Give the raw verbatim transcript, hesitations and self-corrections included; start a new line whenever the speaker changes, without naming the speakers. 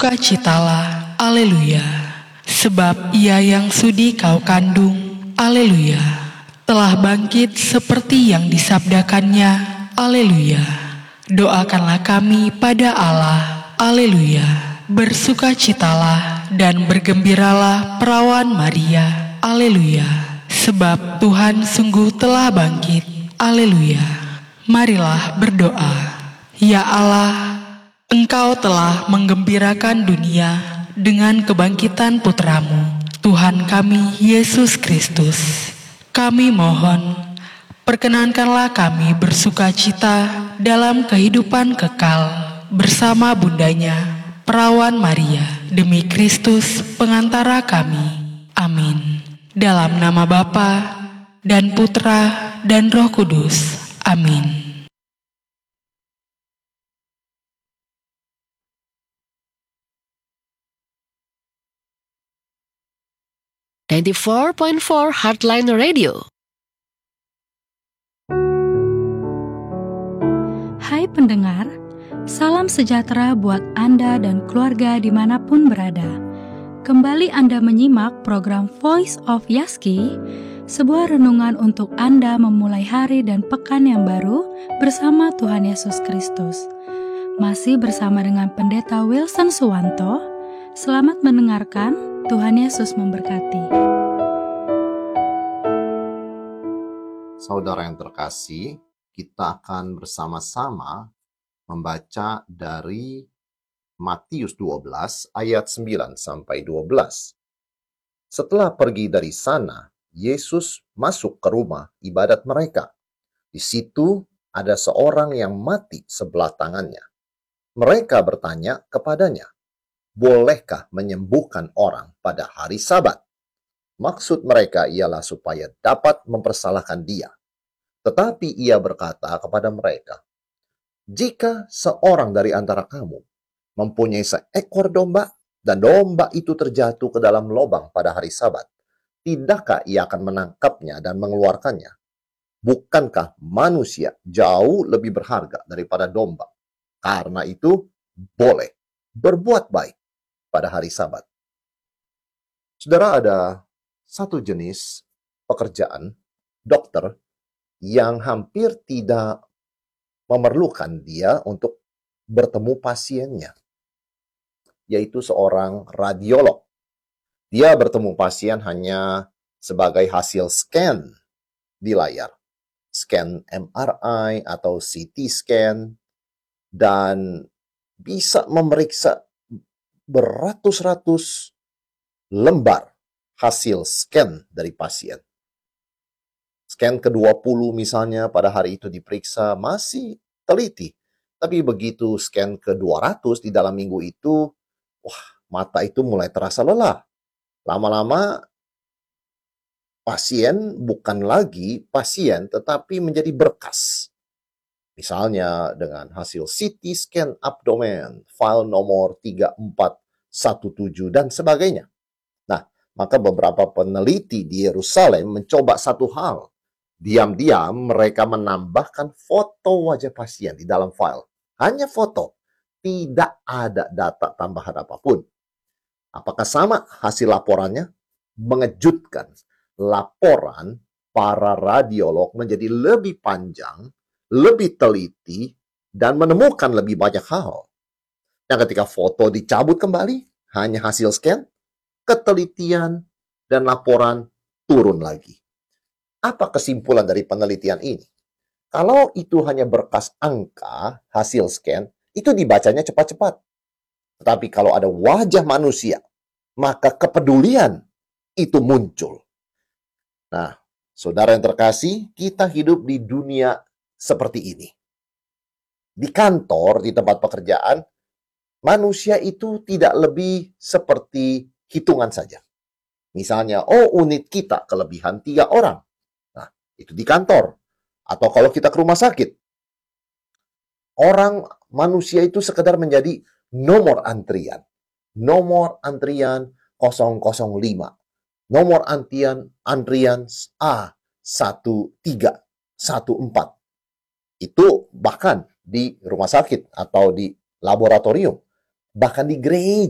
bersukacitalah, haleluya. Sebab ia yang sudi kau kandung, haleluya, telah bangkit seperti yang disabdakannya, haleluya. Doakanlah kami pada Allah, haleluya. Bersukacitalah dan bergembiralah perawan Maria, haleluya. Sebab Tuhan sungguh telah bangkit, haleluya. Marilah berdoa. Ya Allah, Engkau telah menggembirakan dunia dengan kebangkitan putramu, Tuhan kami Yesus Kristus. Kami mohon, perkenankanlah kami bersukacita dalam kehidupan kekal bersama bundanya, perawan Maria, demi Kristus pengantara kami. Amin. Dalam nama Bapa dan Putra dan Roh Kudus. Amin.
ninety-four point four Heartline Radio.
Hai pendengar, salam sejahtera buat Anda dan keluarga dimanapun berada. Kembali Anda menyimak program Voice of Yaski, sebuah renungan untuk Anda memulai hari dan pekan yang baru bersama Tuhan Yesus Kristus. Masih bersama dengan Pendeta Wilson Suwanto. Selamat mendengarkan. Tuhan Yesus memberkati.
Saudara yang terkasih, kita akan bersama-sama membaca dari Matius dua belas ayat sembilan sampai dua belas. Setelah pergi dari sana, Yesus masuk ke rumah ibadat mereka. Di situ ada seorang yang mati sebelah tangannya. Mereka bertanya kepadanya, "Bolehkah menyembuhkan orang pada hari Sabat?" Maksud mereka ialah supaya dapat mempersalahkan dia. Tetapi ia berkata kepada mereka, "Jika seorang dari antara kamu mempunyai seekor domba, dan domba itu terjatuh ke dalam lubang pada hari Sabat, tidakkah ia akan menangkapnya dan mengeluarkannya? Bukankah manusia jauh lebih berharga daripada domba? Karena itu, boleh berbuat baik pada hari Sabat." Saudara, ada satu jenis pekerjaan dokter yang hampir tidak memerlukan dia untuk bertemu pasiennya, yaitu seorang radiolog. Dia bertemu pasien hanya sebagai hasil scan di layar, scan M R I atau C T scan, dan bisa memeriksa beratus-ratus lembar hasil scan dari pasien. Scan ke dua puluh misalnya pada hari itu diperiksa masih teliti. Tapi begitu scan ke dua ratus di dalam minggu itu, wah, mata itu mulai terasa lelah. Lama-lama pasien bukan lagi pasien tetapi menjadi berkas. Misalnya dengan hasil C T scan abdomen, file nomor tiga empat satu tujuh dan sebagainya. Nah, maka beberapa peneliti di Yerusalem mencoba satu hal. Diam-diam mereka menambahkan foto wajah pasien di dalam file. Hanya foto. Tidak ada data tambahan apapun. Apakah sama hasil laporannya? Mengejutkan. Laporan para radiolog menjadi lebih panjang, lebih teliti, dan menemukan lebih banyak hal. Yang ketika foto dicabut kembali, hanya hasil scan, ketelitian, dan laporan turun lagi. Apa kesimpulan dari penelitian ini? Kalau itu hanya berkas angka, hasil scan, itu dibacanya cepat-cepat. Tetapi kalau ada wajah manusia, maka kepedulian itu muncul. Nah, saudara yang terkasih, kita hidup di dunia seperti ini. Di kantor, di tempat pekerjaan, manusia itu tidak lebih seperti hitungan saja. Misalnya, oh unit kita kelebihan tiga orang. Nah, itu di kantor. Atau kalau kita ke rumah sakit. Orang, manusia itu sekedar menjadi nomor antrian. Nomor antrian nol nol lima. Nomor antrian, antrian A satu tiga satu empat. Itu bahkan di rumah sakit atau di laboratorium. Bahkan di gereja.